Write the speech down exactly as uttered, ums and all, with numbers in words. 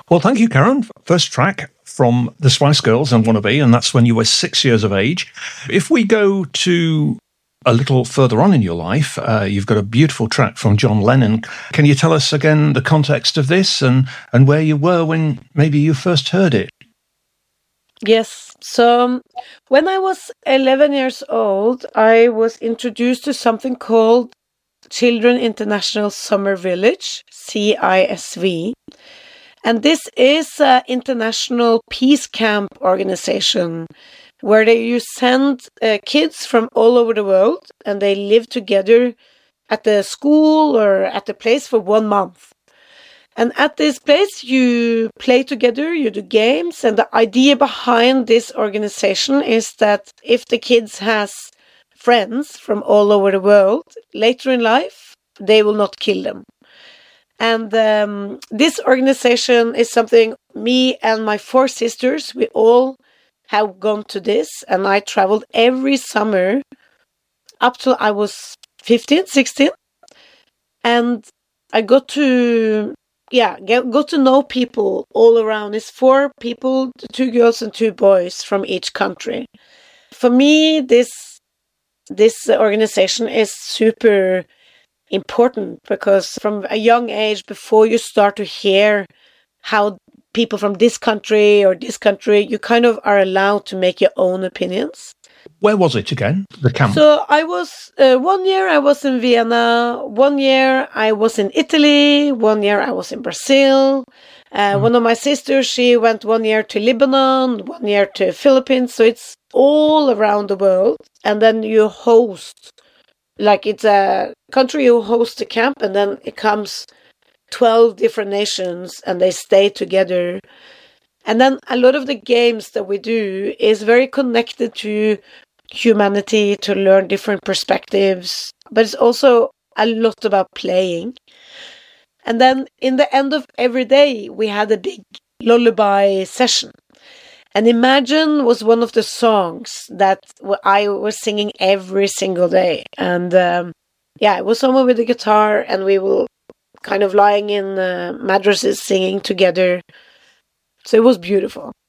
Well, thank you, Karen. First track from the Spice Girls and Wannabe, and that's when you were six years of age. If we go to a little further on in your life, uh, you've got a beautiful track from John Lennon. Can you tell us again the context of this and, and where you were when maybe you first heard it? Yes. So um, when I was eleven years old, I was introduced to something called Children International Summer Village, C I S V. And this is an international peace camp organization where they, you send uh, kids from all over the world and they live together at the school or at the place for one month. And at this place, you play together, you do games, and the idea behind this organization is that if the kids has friends from all over the world, later in life, they will not kill them. And um, this organization is something me and my four sisters, we all have gone to this. And I traveled every summer up till I was fifteen, sixteen. And I got to, yeah, get, got to know people all around. It's four people, two girls and two boys from each country. For me, this this organization is super important because from a young age, before you start to hear how people from this country or this country, you kind of are allowed to make your own opinions. Where was it again, the camp? So I was, uh, one year I was in Vienna, one year I was in Italy, one year I was in Brazil. Uh, mm. One of my sisters, she went one year to Lebanon, one year to Philippines. So it's all around the world. And then you host, like it's a country who hosts the camp, and then it comes twelve different nations and they stay together. And then a lot of the games that we do is very connected to humanity, to learn different perspectives, but it's also a lot about playing. And then in the end of every day, we had a big lullaby session. And Imagine was one of the songs that I was singing every single day. And um, yeah, it was someone with a guitar, and we were kind of lying in uh, mattresses singing together. So it was beautiful.